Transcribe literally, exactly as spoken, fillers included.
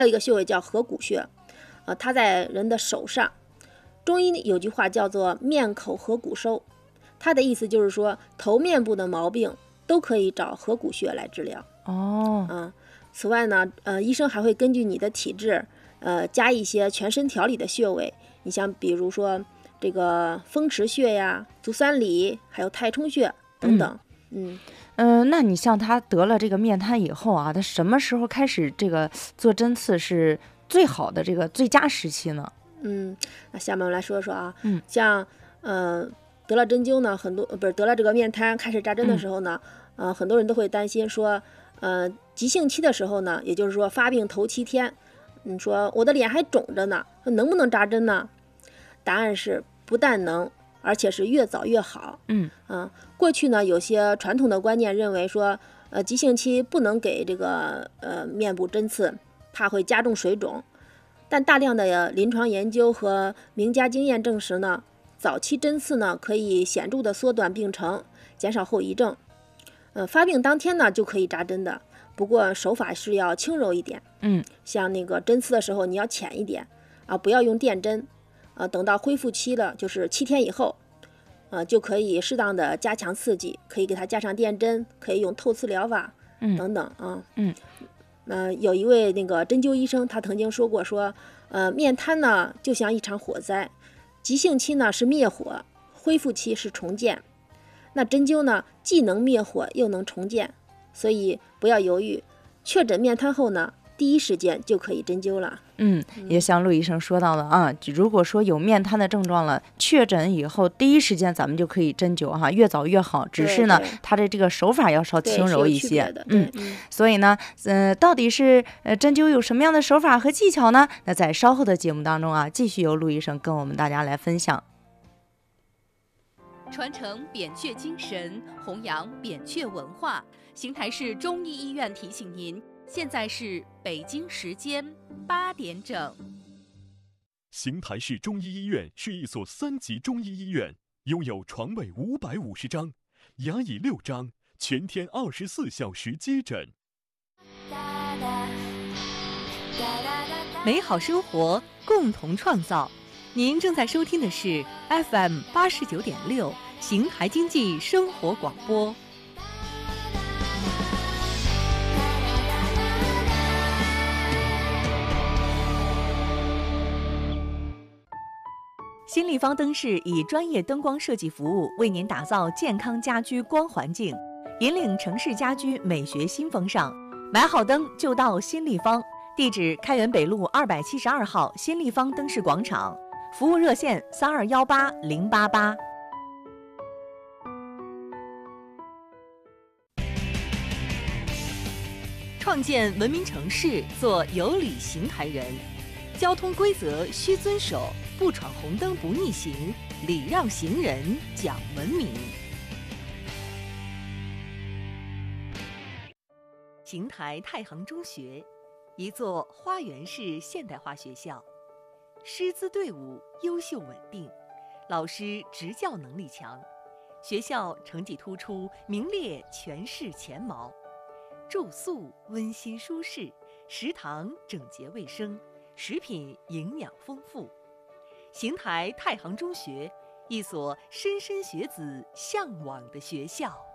还有一个穴位叫合谷穴，呃，它在人的手上。中医有句话叫做面口合谷收，它的意思就是说头面部的毛病都可以找合谷穴来治疗。 哦， 嗯，此外呢，呃，医生还会根据你的体质，呃，加一些全身调理的穴位。你像比如说这个风池穴呀、足三里，还有太冲穴等等。嗯嗯、呃，那你像他得了这个面瘫以后啊，他什么时候开始这个做针刺是最好的这个最佳时期呢？ 嗯，那下面我们来说说啊， 嗯， 像呃得了针灸呢，很多不是得了这个面瘫开始扎针的时候呢，嗯、呃，很多人都会担心说，呃，急性期的时候呢，也就是说发病头七天，你说我的脸还肿着呢，能不能扎针呢？答案是不但能，而且是越早越好。 嗯啊，过去呢有些传统的观念认为说，呃，急性期不能给这个呃面部针刺，怕会加重水肿。但大量的临床研究和名家经验证实呢，早期针刺呢可以显著的缩短病程，减少后遗症。呃，发病当天呢就可以扎针的，不过手法是要轻柔一点。 嗯， 像那个针刺的时候你要浅一点啊，不要用电针。呃，等到恢复期了，就是七天以后，呃，就可以适当的加强刺激，可以给它加上电针，可以用透刺疗法等等啊。 嗯。 呃，有一位那个针灸医生，他曾经说过说，呃，面瘫呢就像一场火灾，急性期呢是灭火，恢复期是重建。那针灸呢既能灭火又能重建，所以不要犹豫，确诊面瘫后呢，第一时间就可以针灸了。 嗯，也像陆医生说到的啊，如果说有面瘫的症状了，确诊以后第一时间咱们就可以针灸哈，越早越好。只是呢，它的这个手法要稍轻柔一些。 嗯， 所以呢，呃，到底是呃针灸有什么样的手法和技巧呢？那在稍后的节目当中啊，继续由陆医生跟我们大家来分享。 传承扁鹊精神，弘扬扁鹊文化。邢台市中医医院提醒您。现在是北京时间八点整。 邢台市中医医院是一所三级中医医院，拥有床位五百五十张，牙椅六张，全天二十四小时接诊。 美好生活，共同创造。您正在收听的是 F M 八十九点六邢台经济生活广播。新立方灯饰以专业灯光设计服务为您打造健康家居光环境，引领城市家居美学新风尚。买好灯就到新立方，地址开元北路二百七十二号新立方灯饰广场，服务热线三二幺八零八八。创建文明城市，做有礼邢台人。交通规则需遵守，不闯红灯不逆行，礼让行人讲文明。邢台太行中学，一座花园式现代化学校，师资队伍优秀稳定，老师执教能力强，学校成绩突出，名列全市前茅。住宿温馨舒适，食堂整洁卫生，食品营养丰富。邢台太行中学，一所莘莘学子向往的学校。